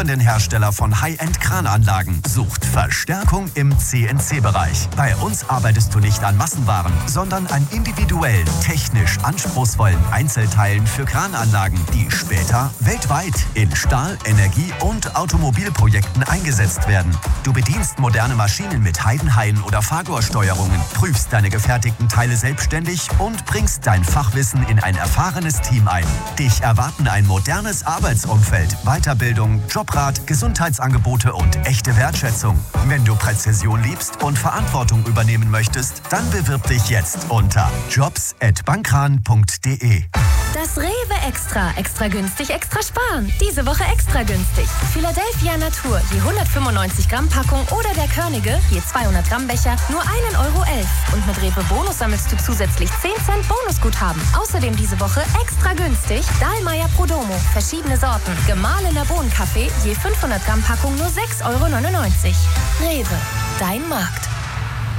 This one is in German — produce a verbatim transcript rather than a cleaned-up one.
Den Hersteller von High-End-Krananlagen sucht Verstärkung im C N C-Bereich. Bei uns arbeitest du nicht an Massenwaren, sondern an individuellen, technisch anspruchsvollen Einzelteilen für Krananlagen, die später weltweit in Stahl-, Energie- und Automobilprojekten eingesetzt werden. Du bedienst moderne Maschinen mit Heidenhain- oder Fagor-Steuerungen, prüfst deine gefertigten Teile selbstständig und bringst dein Fachwissen in ein erfahrenes Team ein. Dich erwarten ein modernes Arbeitsumfeld, Weiterbildung, Jobrat, Gesundheitsangebote und echte Wertschätzung. Wenn du Präzision liebst und Verantwortung übernehmen möchtest, dann bewirb dich jetzt unter jobs at bankran punkt de. Das Rewe Extra. Extra günstig, extra sparen. Diese Woche extra günstig. Philadelphia Natur, je hundertfünfundneunzig Gramm Packung oder der Körnige, je zweihundert Gramm Becher, nur ein Euro elf. Und mit Rewe Bonus sammelst du zusätzlich zehn Cent Bonusguthaben. Außerdem diese Woche extra günstig Dahlmeier Prodomo, verschiedene Sorten, gemahlener Bohnenkaffee, je fünfhundert Gramm Packung nur sechs Euro neunundneunzig. Rewe, dein Markt.